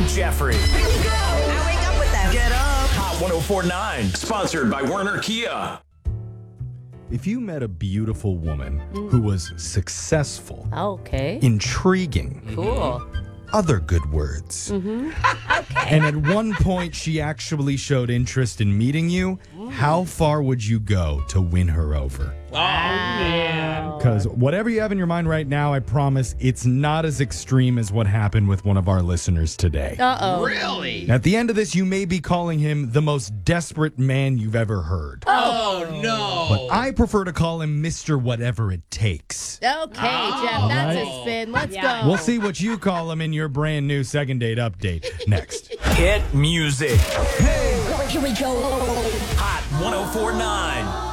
Jeffrey. I wake up with them. Get up. Hot 104.9. Sponsored by Werner Kia. If you met a beautiful woman who was successful, Okay. intriguing, Cool. other good words, and at one point she actually showed interest in meeting you, how far would you go to win her over? Because whatever you have in your mind right now, I promise it's not as extreme as what happened with one of our listeners today. Uh-oh. Really? At the end of this, you may be calling him the most desperate man you've ever heard. Oh, no. But I prefer to call him Mr. Whatever It Takes. Okay, Jeff, that's a spin. Let's go. We'll see what you call him in your brand new second date update next. Hit music. Here we go. Hot 104.9.